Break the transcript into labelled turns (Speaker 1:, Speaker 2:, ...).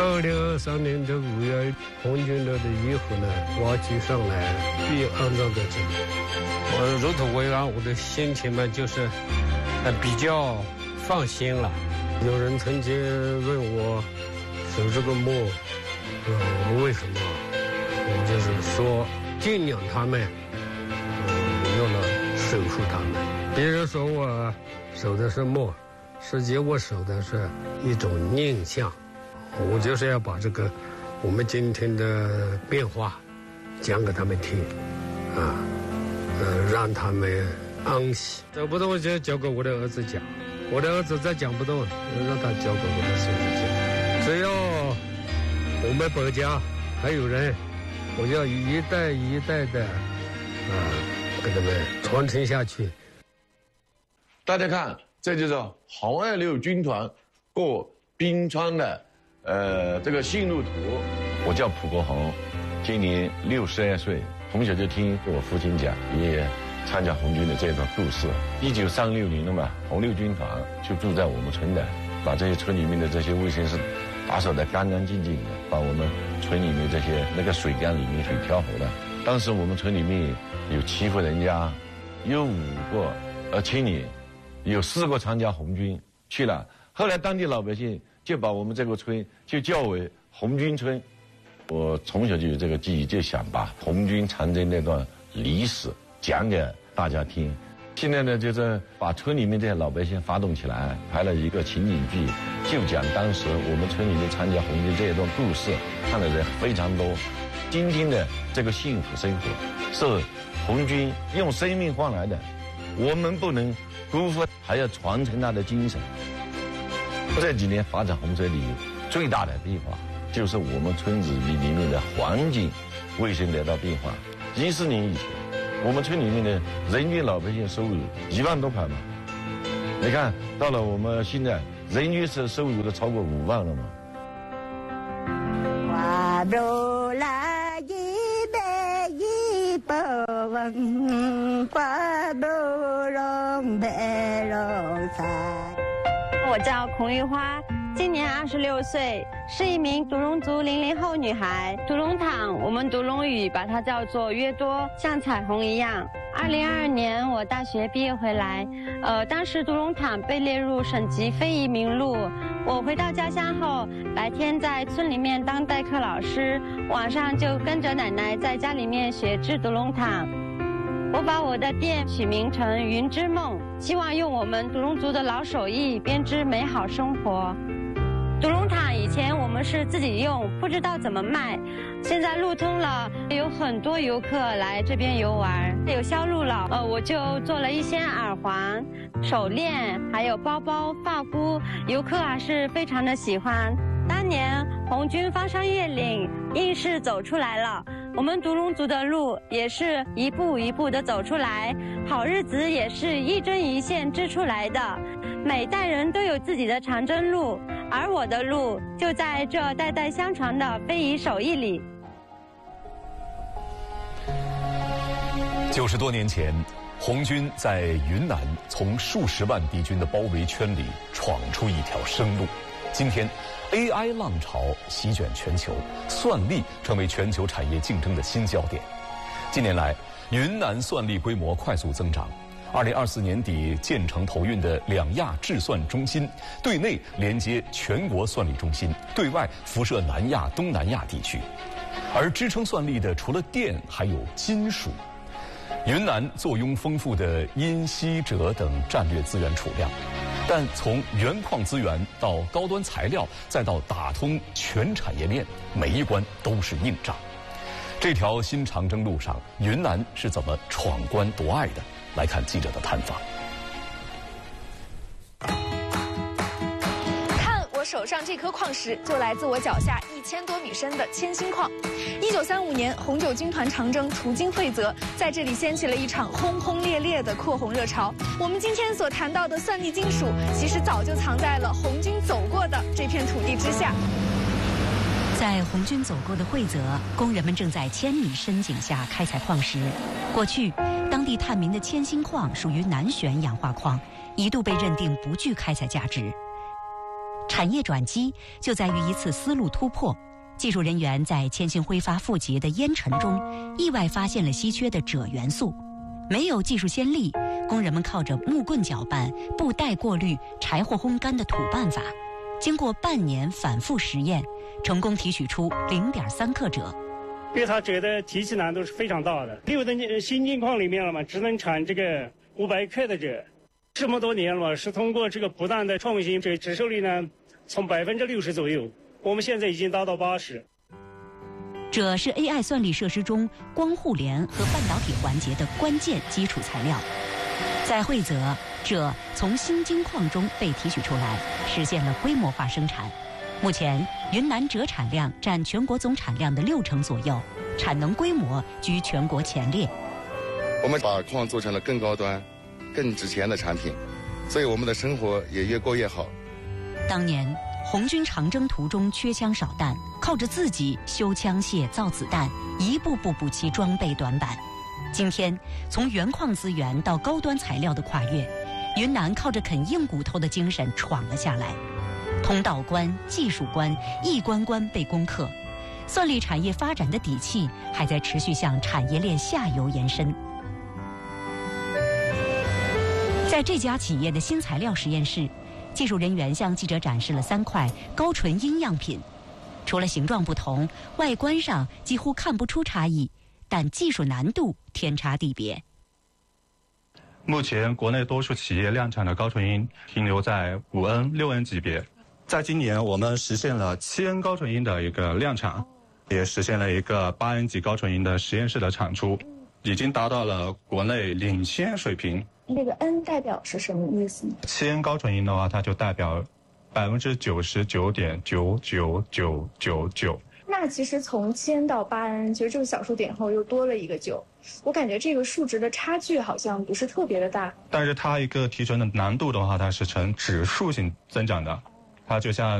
Speaker 1: 2023年的5月，红军的衣服呢挖掘上来，并安装在这里。我入土为安，我的心情嘛就是比较放心了。有人曾经问我守这个墓，为什么？我就是说敬仰他们，用了守护他们。别人说我守的是墓，实际我守的是一种念想。我就是要把这个我们今天的变化讲给他们听，让他们安息。走不动我就交给我的儿子讲，我的儿子再讲不动，让他交给我的孙子讲。只要我们国家还有人，我要一代一代的给他们传承下去。
Speaker 2: 大家看，这就是红26军团过冰川的这个线路图。我叫蒲国红，今年62岁。从小就听我父亲讲爷爷参加红军的这段故事。1936年了嘛，红6军团就住在我们村的，把这些村里面的这些卫生室打扫得干干净净的，把我们村里面这些那个水缸里面水挑活了。当时我们村里面有7户人家，有5个青年，有4个参加红军去了。后来当地老百姓就把我们这个村就叫为红军村。我从小就有这个记忆，就想把红军长征那段历史讲给大家听。现在呢，就是把村里面这些老百姓发动起来，拍了一个情景剧，就讲当时我们村里面参加红军这一段故事，看的人非常多。今天的这个幸福生活是红军用生命换来的，我们不能辜负，还要传承他的精神。这几年发展洪水里最大的变化，就是我们村子里面的环境卫生得到变化。14年以前，我们村里面的人均老百姓收入1万多块嘛，你看到了我们现在人均是收入都超过5万了嘛。
Speaker 3: 我叫孔玉花，今年26岁，是一名独龙族00后女孩。独龙躺，我们独龙语把它叫做约多，像彩虹一样。2022年我大学毕业回来，当时独龙躺被列入省级非遗名录。我回到家乡后，白天在村里面当代课老师，晚上就跟着奶奶在家里面学制独龙躺。我把我的店取名成云之梦，希望用我们独龙族的老手艺编织美好生活。独龙躺以前我们是自己用，不知道怎么卖，现在路通了，有很多游客来这边游玩，有销路了，我就做了一些耳环、手链，还有包包、发箍，游客还是非常的喜欢。当年红军方山越岭硬是走出来了，我们独龙族的路也是一步一步的走出来，好日子也是一针一线织出来的。每代人都有自己的长征路，而我的路就在这代代相传的非遗手艺里。
Speaker 4: 90多年前，红军在云南从数十万敌军的包围圈里闯出一条生路。今天 AI 浪潮席卷全球，算力成为全球产业竞争的新焦点。近年来，云南算力规模快速增长。2024年底建成投运的2亚制算中心，对内连接全国算力中心，对外辐射南亚、东南亚地区。而支撑算力的除了电，还有金属。云南坐拥丰富的铟、锡、锗等战略资源储量，但从原矿资源到高端材料，再到打通全产业链，每一关都是硬仗。这条新长征路上，云南是怎么闯关夺隘的？来看记者的探访。
Speaker 5: 看我手上这颗矿石，就来自我脚下1000多米深的铅锌矿。1935年，红9军团长征途经惠泽，在这里掀起了一场轰轰烈烈的扩红热潮。我们今天所谈到的算力金属，其实早就藏在了红军走过的这片土地之下。
Speaker 6: 在红军走过的惠泽，工人们正在1000米深井下开采矿石。过去，当地探明的铅锌矿属于难选氧化矿，一度被认定不具开采价值。 产业转机就在于一次思路突破。技术人员在铅芯挥发富集的烟尘中，意外发现了稀缺的锗元素。没有技术先例，工人们靠着木棍搅拌、布袋过滤、柴火烘干的土办法，经过半年反复实验，成功提取出0.3克锗。
Speaker 7: 因为它锗的提取难度是非常大的，6的新金矿里面了嘛，只能产这个500克的锗。这么多年了嘛，是通过这个不断的创新，这个指数率呢，从60%左右，我们现在已经达到80%。
Speaker 6: 锗是 AI 算力设施中光互联和半导体环节的关键基础材料。在惠泽，锗从新金矿中被提取出来，实现了规模化生产。目前，云南锗产量占全国总产量的60%左右，产能规模居全国前列。
Speaker 8: 我们把矿做成了更高端、更值钱的产品，所以我们的生活也越过越好。
Speaker 6: 当年红军长征途中缺枪少弹，靠着自己修枪械、造子弹，一步步补齐装备短板。今天，从原矿资源到高端材料的跨越，云南靠着啃硬骨头的精神闯了下来。通道关、技术关一关关被攻克，算力产业发展的底气还在持续向产业链下游延伸。在这家企业的新材料实验室，技术人员向记者展示了3块高纯阴样品，除了形状不同，外观上几乎看不出差异，但技术难度天差地别。
Speaker 9: 目前国内多数企业量产的高纯阴停留在5N、6N 级别，在今年我们实现了7N 高纯阴的一个量产，也实现了一个8N 级高纯阴的实验室的产出，已经达到了国内领先水平。
Speaker 5: 这个 N 代表是什么意思呢
Speaker 9: ？7N 高纯阴的话，它就代表99.9999999。
Speaker 5: 那其实从7N 到8N，其实这个小数点后又多了一个9，我感觉这个数值的差距好像不是特别的大。
Speaker 9: 但是它一个提纯的难度的话，它是呈指数性增长的，它就像